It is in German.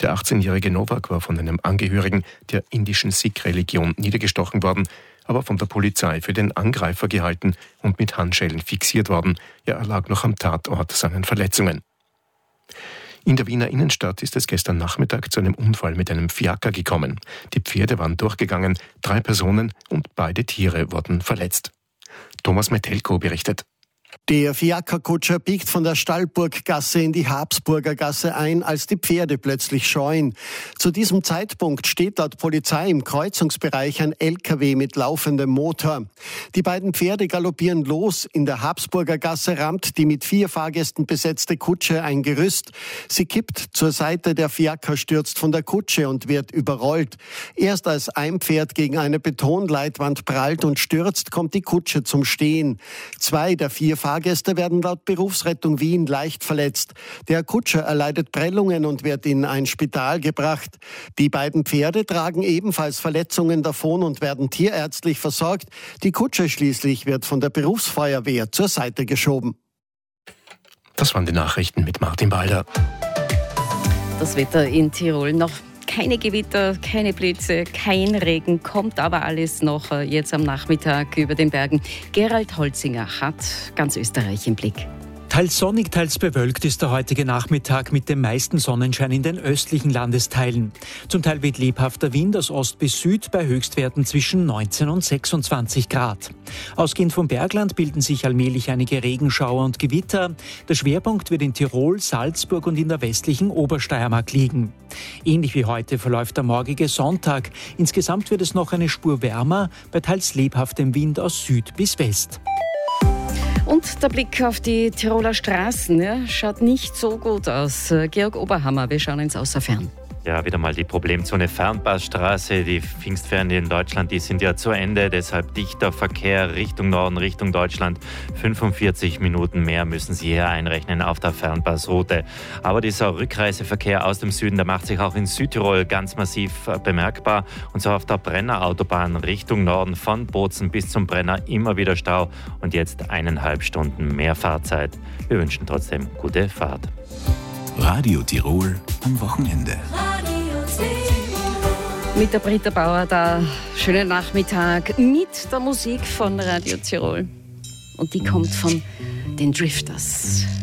Der 18-jährige Novak war von einem Angehörigen der indischen Sikh-Religion niedergestochen worden, aber von der Polizei für den Angreifer gehalten und mit Handschellen fixiert worden. Er erlag noch am Tatort seinen Verletzungen. In der Wiener Innenstadt ist es gestern Nachmittag zu einem Unfall mit einem Fiaker gekommen. Die Pferde waren durchgegangen, 3 Personen und beide Tiere wurden verletzt. Thomas Metelko berichtet. Der Fiakerkutscher biegt von der Stallburggasse in die Habsburger Gasse ein, als die Pferde plötzlich scheuen. Zu diesem Zeitpunkt steht laut Polizei im Kreuzungsbereich ein LKW mit laufendem Motor. Die beiden Pferde galoppieren los. In der Habsburger Gasse rammt die mit 4 Fahrgästen besetzte Kutsche ein Gerüst. Sie kippt zur Seite, der Fiaker stürzt von der Kutsche und wird überrollt. Erst als ein Pferd gegen eine Betonleitwand prallt und stürzt, kommt die Kutsche zum Stehen. 2 der 4 Fahrgäste werden laut Berufsrettung Wien leicht verletzt. Der Kutscher erleidet Prellungen und wird in ein Spital gebracht. Die beiden Pferde tragen ebenfalls Verletzungen davon und werden tierärztlich versorgt. Die Kutsche schließlich wird von der Berufsfeuerwehr zur Seite geschoben. Das waren die Nachrichten mit Martin Balder. Das Wetter in Tirol noch. Keine Gewitter, keine Blitze, kein Regen, kommt aber alles noch jetzt am Nachmittag über den Bergen. Gerald Holzinger hat ganz Österreich im Blick. Teils sonnig, teils bewölkt ist der heutige Nachmittag mit dem meisten Sonnenschein in den östlichen Landesteilen. Zum Teil weht lebhafter Wind aus Ost bis Süd bei Höchstwerten zwischen 19 und 26 Grad. Ausgehend vom Bergland bilden sich allmählich einige Regenschauer und Gewitter. Der Schwerpunkt wird in Tirol, Salzburg und in der westlichen Obersteiermark liegen. Ähnlich wie heute verläuft der morgige Sonntag. Insgesamt wird es noch eine Spur wärmer, bei teils lebhaftem Wind aus Süd bis West. Und der Blick auf die Tiroler Straßen schaut nicht so gut aus. Georg Oberhammer, wir schauen ins Außerfern. Ja, wieder mal die Problemzone Fernpassstraße. Die Pfingstferien in Deutschland, die sind ja zu Ende. Deshalb dichter Verkehr Richtung Norden, Richtung Deutschland. 45 Minuten mehr müssen Sie hier einrechnen auf der Fernpassroute. Aber dieser Rückreiseverkehr aus dem Süden, der macht sich auch in Südtirol ganz massiv bemerkbar. Und so auf der Brenner-Autobahn Richtung Norden von Bozen bis zum Brenner immer wieder Stau. Und jetzt 1,5 Stunden mehr Fahrzeit. Wir wünschen trotzdem gute Fahrt. Radio Tirol am Wochenende. Mit der Britta Bauer da, schönen Nachmittag mit der Musik von Radio Tirol. Und die kommt von den Drifters.